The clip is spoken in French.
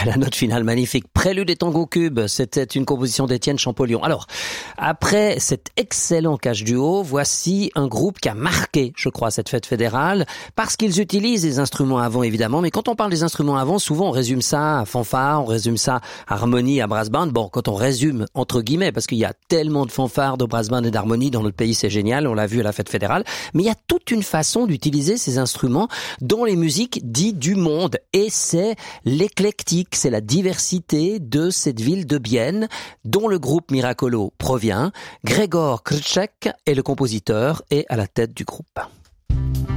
La note finale magnifique. Prélude et tango cube, c'était une composition d'Étienne Champollion. Alors, après cet excellent cache duo, voici un groupe qui a marqué, je crois, cette fête fédérale, parce qu'ils utilisent des instruments à vent, évidemment. Mais quand on parle des instruments à vent, souvent on résume ça à fanfare, on résume ça à harmonie, à brass band. Bon, quand on résume, entre guillemets, parce qu'il y a tellement de fanfares, de brass band et d'harmonie dans notre pays, c'est génial, on l'a vu à la fête fédérale. Mais il y a toute une façon d'utiliser ces instruments dans les musiques dites du monde. Et c'est l'éclectique, c'est la diversité de cette ville de Bienne, dont le groupe Miracolo provient. Gregor Krček est le compositeur et à la tête du groupe.